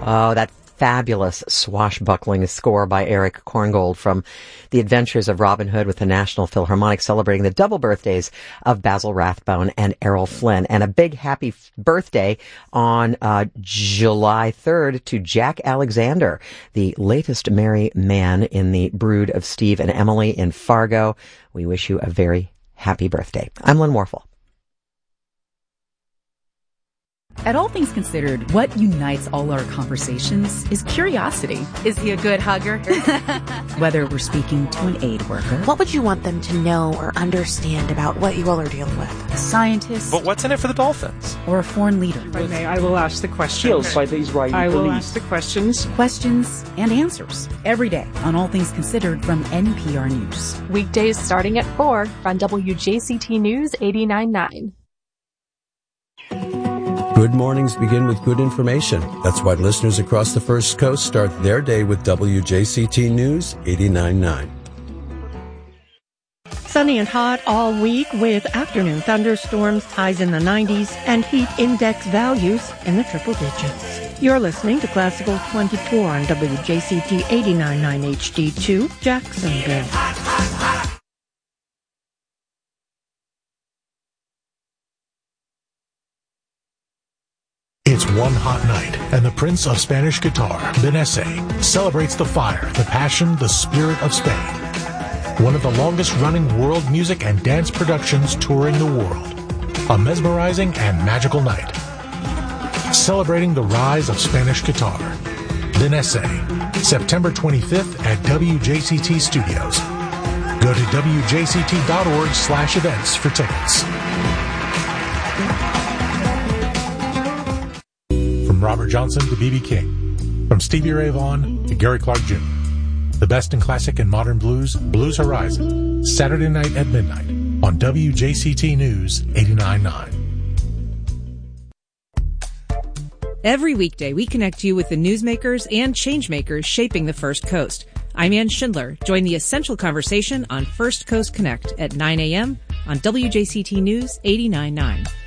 Oh, that fabulous swashbuckling score by Eric Korngold from The Adventures of Robin Hood with the National Philharmonic, celebrating the double birthdays of Basil Rathbone and Errol Flynn. And a big happy birthday on July 3rd to Jack Alexander, the latest merry man in the brood of Steve and Emily in Fargo. We wish you a very happy birthday. I'm Lynn Warfel. At All Things Considered, what unites all our conversations is curiosity. Is he a good hugger? Whether we're speaking to an aid worker. What would you want them to know or understand about what you all are dealing with? A scientist. But what's in it for the Dolphins? Or a foreign leader. If I may, I will ask the questions. Killed by the Israeli police. I will ask the questions. Questions and answers. Every day on All Things Considered from NPR News. Weekdays starting at 4 on WJCT News 89.9. Good mornings begin with good information. That's why listeners across the First Coast start their day with WJCT News 89.9. Sunny and hot all week with afternoon thunderstorms, highs in the 90s, and heat index values in the triple digits. You're listening to Classical 24 on WJCT 89.9 HD2, Jacksonville. It's one hot night, and the Prince of Spanish Guitar, Benesse, celebrates the fire, the passion, the spirit of Spain. One of the longest-running world music and dance productions touring the world. A mesmerizing and magical night. Celebrating the rise of Spanish guitar. Benesse, September 25th at WJCT Studios. Go to wjct.org/events for tickets. From Robert Johnson to B.B. King. From Stevie Ray Vaughan to Gary Clark Jr. The best in classic and modern blues, Blues Horizon. Saturday night at midnight on WJCT News 89.9. Every weekday, we connect you with the newsmakers and changemakers shaping the First Coast. I'm Ann Schindler. Join the essential conversation on First Coast Connect at 9 a.m. on WJCT News 89.9.